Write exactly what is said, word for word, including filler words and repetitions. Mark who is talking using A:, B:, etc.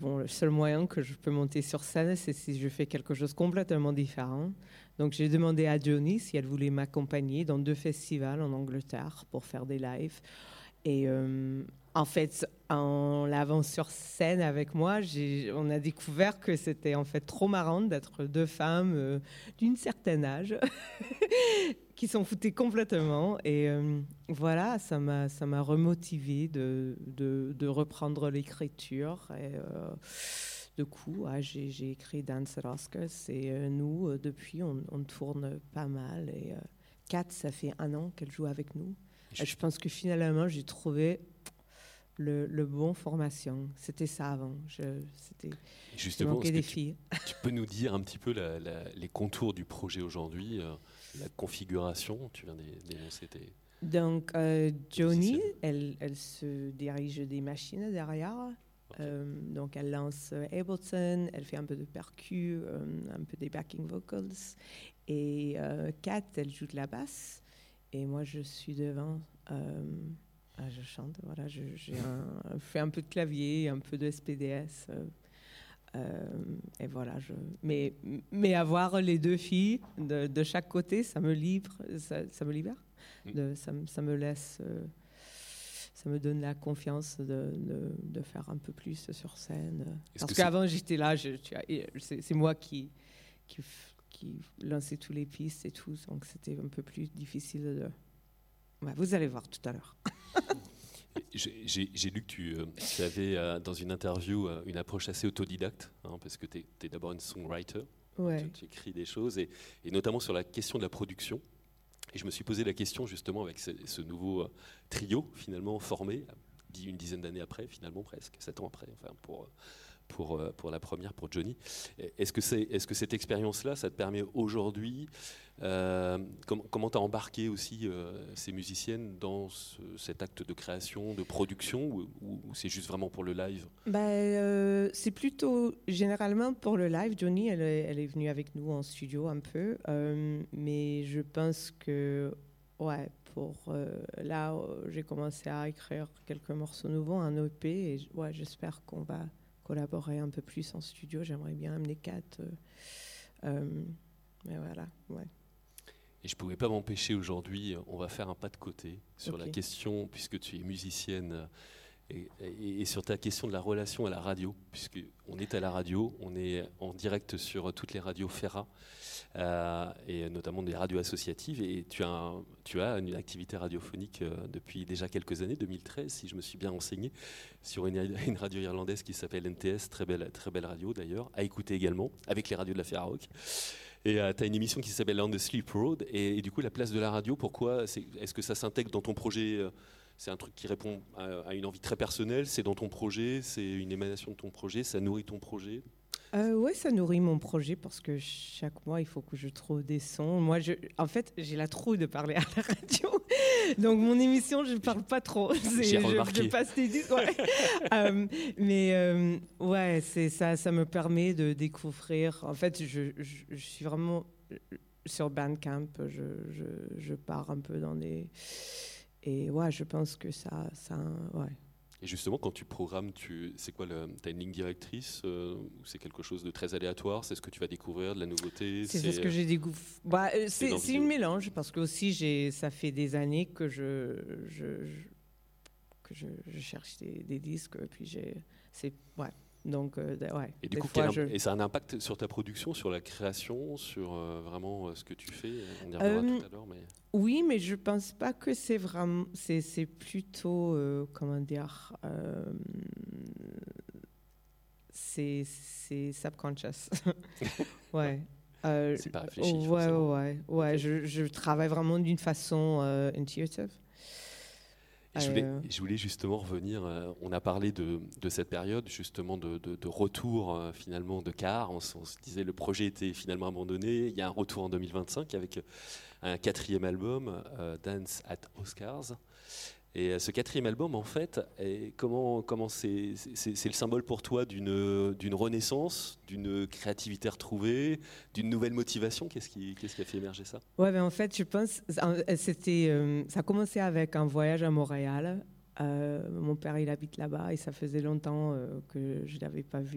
A: bon, le seul moyen que je peux monter sur scène, c'est si je fais quelque chose complètement différent. Donc j'ai demandé à Johnny si elle voulait m'accompagner dans deux festivals en Angleterre pour faire des lives. Et euh, en fait, en l'avant sur scène avec moi, j'ai, on a découvert que c'était en fait trop marrant d'être deux femmes euh, d'une certaine âge qui s'en foutaient complètement. Et euh, voilà, ça m'a, ça m'a remotivée de, de, de reprendre l'écriture. Et, euh, du coup, ouais, j'ai, j'ai écrit Dance at Oscars. Et euh, nous, euh, depuis, on, on tourne pas mal. Et euh, Kat, ça fait un an qu'elle joue avec nous. Et je pense que finalement, j'ai trouvé le, le bon formation. C'était ça avant. Je, c'était, j'ai
B: Justement,
A: manqué
B: est-ce que
A: des
B: tu,
A: filles.
B: tu peux nous dire un petit peu la, la, les contours du projet aujourd'hui, euh, la configuration? Tu viens d'é- d'énoncer tes...
A: Donc, euh,
B: tes
A: Johnny,
B: musiciennes.
A: elle, elle se dirige des machines derrière.
B: Ok.
A: Euh, donc, elle lance euh, Ableton, elle fait un peu de percu, euh, un peu des backing vocals. Et euh, Kat, elle joue de la basse. Et moi, je suis devant. Euh, ah, je chante, voilà. Je, j'ai un, fait un peu de clavier, un peu de S P D S. Euh, euh, et voilà. Je, mais, mais avoir les deux filles de, de chaque côté, ça me livre, ça, ça me libère. De, ça, me- ça me laisse, euh, ça me donne la confiance de, de, de faire un peu plus sur scène.
B: Est-ce
A: Parce
B: que c'est...
A: qu'avant, j'étais là, je, tu vois, et c'est, c'est moi qui, qui, f- qui lançais tous les pistes et tout, donc c'était un peu plus difficile de... Ouais, vous allez voir tout à l'heure.
B: J'ai, j'ai- j'ai lu que tu, euh, tu avais, euh, dans une interview, euh, une approche assez autodidacte, hein, parce que tu es d'abord une songwriter, hein, tu,
A: Ouais.
B: tu écris des choses, et, et notamment sur la question de la production. Et je me suis posé la question justement avec ce, ce nouveau euh, trio finalement formé, dix- une dizaine d'années après, finalement presque, sept ans après, enfin pour, pour, euh, pour la première, pour Johnny. Est-ce que, c'est, est-ce que cette expérience-là, ça te permet aujourd'hui, euh, com- comment tu as embarqué aussi euh, ces musiciennes dans ce- cet acte de création, de production, ou, ou- ou c'est juste vraiment pour le live?
A: Ben, euh, c'est plutôt généralement pour le live. Johnny, elle est, elle est venue avec nous en studio un peu, euh, mais je pense que, ouais, pour euh, là, euh, j'ai commencé à écrire quelques morceaux nouveaux, un E P, et j- ouais, j'espère qu'on va collaborer un peu plus en studio. J'aimerais bien amener Kat. Euh, euh, mais voilà, ouais.
B: Et je ne pouvais pas m'empêcher aujourd'hui, on va faire un pas de côté sur la
A: Ok.
B: question, puisque tu es musicienne. Et, et- et sur ta question de la relation à la radio, puisqu'on est à la radio, on est en direct sur toutes les radios Ferra, euh, et notamment des radios associatives, et tu as, un- tu as une activité radiophonique euh, depuis déjà quelques années, deux mille treize, si je me suis bien renseigné, sur une, une radio irlandaise qui s'appelle N T S, très belle, très belle radio d'ailleurs, à écouter également, avec les radios de la Ferra Rock. Et euh, tu as une émission qui s'appelle On the Sleep Road, et, et du coup la place de la radio, pourquoi c'est, est-ce que ça s'intègre dans ton projet euh, c'est un truc qui répond à, à une envie très personnelle, c'est dans ton projet, c'est une émanation de ton projet, ça nourrit ton projet?
A: Euh, ouais, ça nourrit mon projet parce que chaque mois, il faut que je trouve des sons. Moi, je, en fait, j'ai la trouille de parler à la radio. Donc, mon émission, je ne parle pas trop. C'est,
B: J'ai
A: je,
B: remarqué.
A: je passe des disques. Ouais. Euh, mais euh, ouais, c'est, ça, ça me permet de découvrir. En fait, je, je, je suis vraiment sur Bandcamp. Je, je, je pars un peu dans des... Et ouais, je pense que ça... ça ouais.
B: Et justement, quand tu programmes, tu, c'est quoi, tu as une ligne directrice euh, ou c'est quelque chose de très aléatoire? C'est ce que tu vas découvre, de la nouveauté?
A: C'est, c'est ce que j'ai découvert. Bah, euh, c'est, c'est une mélange parce que aussi j'ai, ça fait des années que je, je, je que je, je cherche des, des disques. Puis j'ai, c'est ouais. Donc euh, ouais.
B: Et du
A: des
B: coup,
A: fois,
B: quel,
A: je...
B: et ça a un impact sur ta production, sur la création, sur euh, vraiment euh, ce que tu fais? On y reviendra
A: Euh,
B: tout à l'heure, mais
A: Oui, mais je pense pas que c'est vraiment. C'est, c'est plutôt euh, comment dire. Euh, c'est, c'est subconscious. Ouais. Euh,
B: c'est pas réfléchi
A: ouais,
B: forcément.
A: ouais, ouais.
B: Ok.
A: Je, je travaille vraiment d'une façon euh, intuitive.
B: Et je voulais,
A: Euh,
B: je voulais justement revenir, euh, on a parlé de, de cette période, justement de, de, de retour euh, finalement de Car, on, s- on se disait le projet était finalement abandonné, il y a un retour en deux mille vingt-cinq avec un quatrième album, euh, Dance at Oscars. Et euh, ce quatrième album, en fait, est, comment, comment c'est, c'est, c'est le symbole pour toi d'une, d'une renaissance, d'une créativité retrouvée, d'une nouvelle motivation? Qu'est-ce qui, qu'est-ce qui a fait émerger ça?
A: Ouais, ben en fait, je pense, c'était, euh, ça a commencé avec un voyage à Montréal. Euh, mon père, il habite là-bas et ça faisait longtemps euh, que je l'avais pas vu.